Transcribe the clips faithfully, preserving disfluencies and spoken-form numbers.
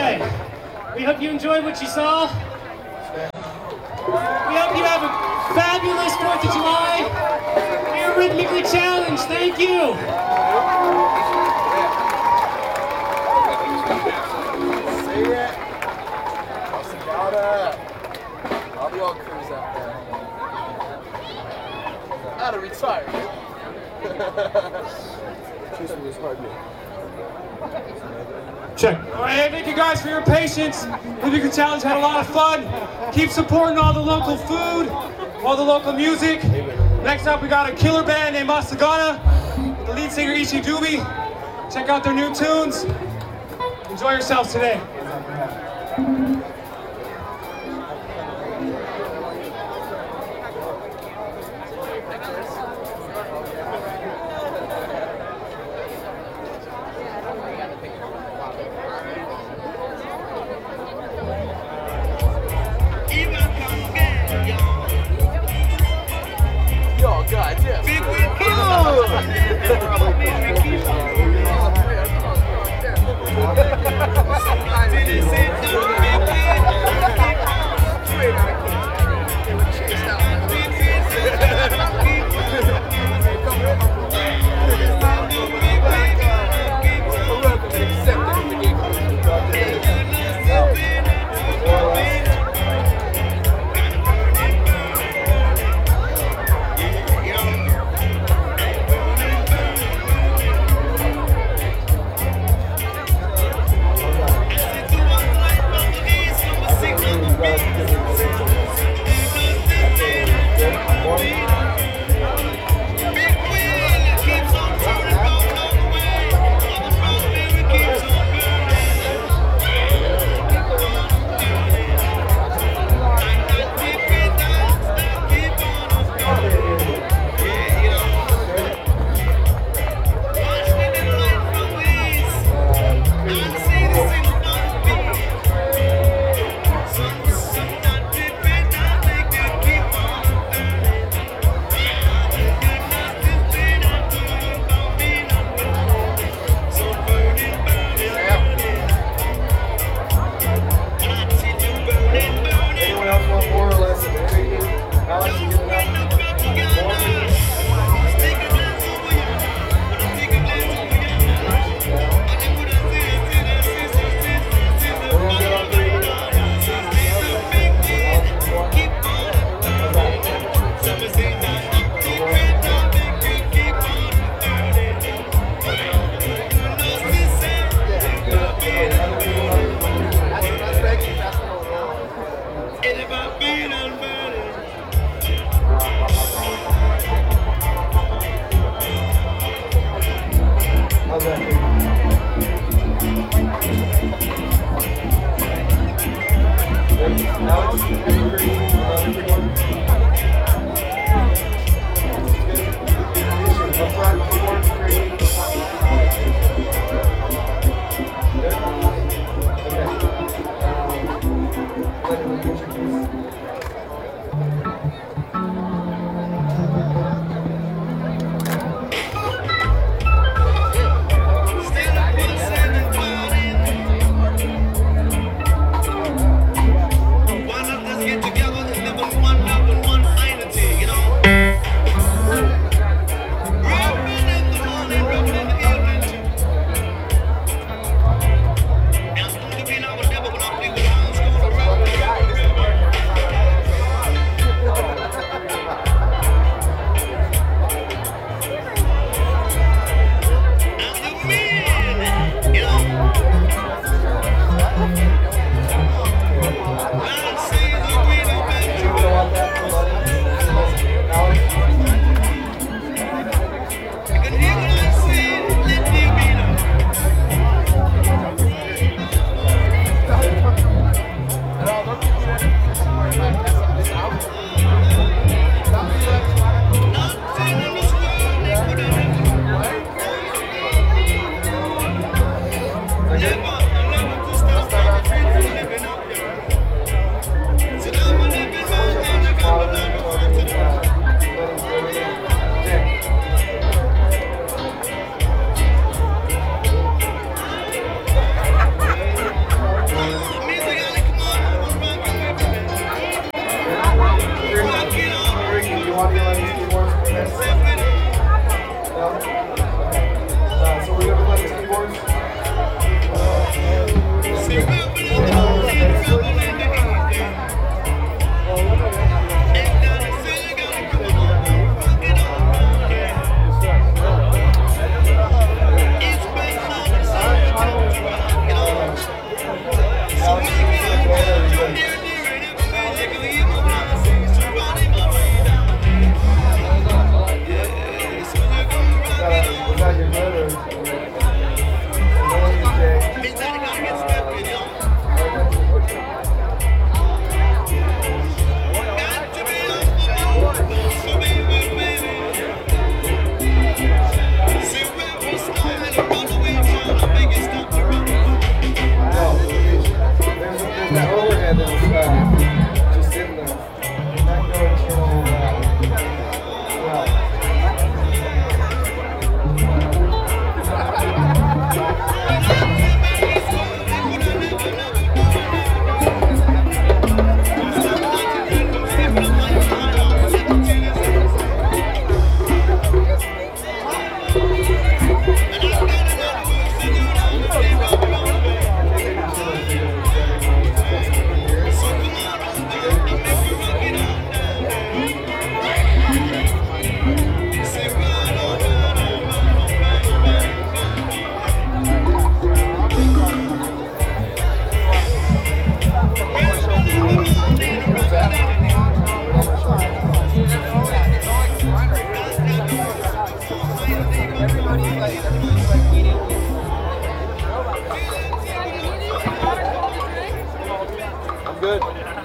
Okay, we hope you enjoyed what you saw. We hope you have a fabulous fourth of July. You're rhythmically challenged. Thank you. See it? I'll be all cruise out there. Out of retirement. Check. All right, hey, thank you guys for your patience. Rhythmically Challenged had a lot of fun. Keep supporting all the local food, all the local music. Next up, we got a killer band named Masagana, the lead singer Ichi Dubi. Check out their new tunes. Enjoy yourselves today. Yo, God, yeah. Big win. good.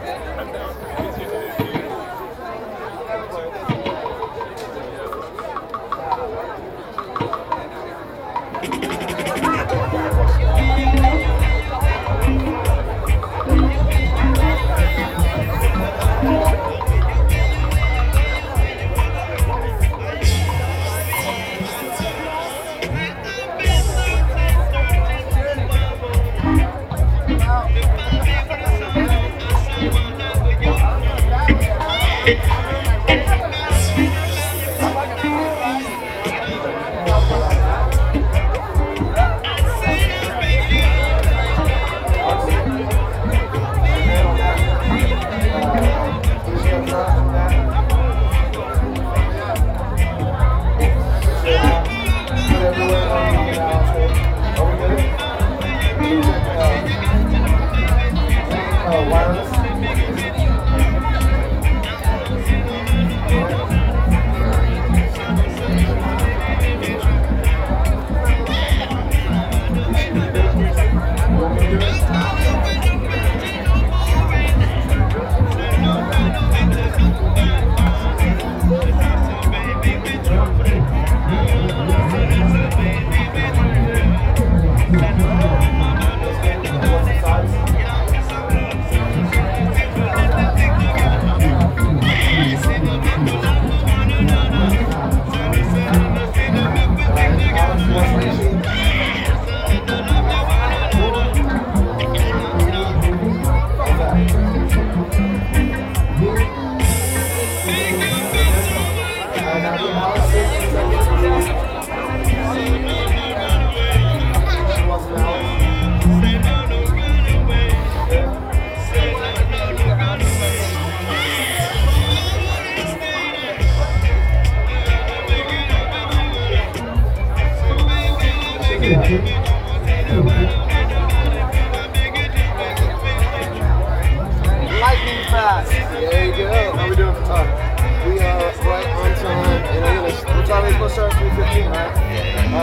Lightning fast. There you go. How we doing for time? We are right on time, and I'm gonna. What time are we supposed to start? three fifteen, right? Uh,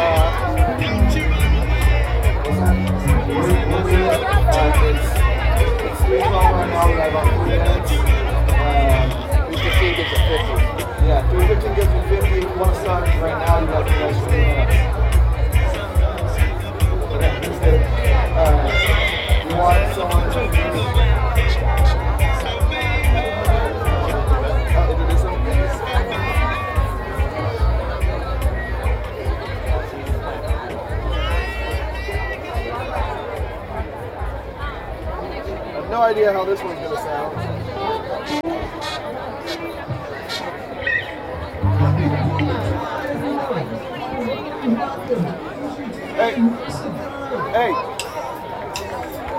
uh, it's it's three twelve right now. We have about three minutes. Uh, three fifteen gets at fifty. Yeah, three fifteen gets at fifty. If you want to start right now, you got the extra three minutes. Okay, let's do it. Uh, you want someone to no idea how this one's gonna sound. Hey, hey.